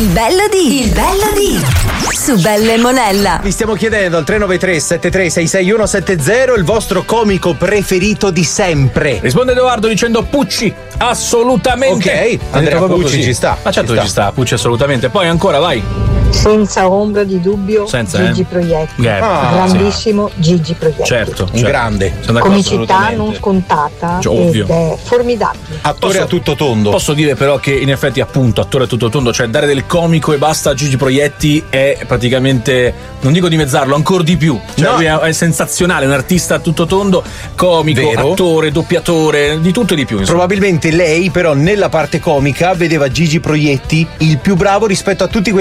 Il bello di su Belle Monella. Vi stiamo chiedendo al 393 7366170 il vostro comico preferito di sempre. Risponde Edoardo dicendo Pucci, assolutamente. Ok, Andrea Pucci così. ci sta. Ma certo ci sta, Pucci assolutamente. Poi ancora, vai. Senza ombra di dubbio, Senza, Gigi Proietti. Grandissimo Gigi Proietti. Certo. Un grande. Comicità non scontata Ovvio. ed è formidabile. Attore a tutto tondo. Posso dire però che in effetti appunto attore a tutto tondo, cioè dare del comico e basta a Gigi Proietti è praticamente, non dico dimezzarlo, ancora di più. Cioè No. lui è sensazionale, un artista a tutto tondo, comico, Vero. attore, doppiatore, di tutto e di più. Insomma. Probabilmente lei però nella parte comica vedeva Gigi Proietti il più bravo rispetto a tutti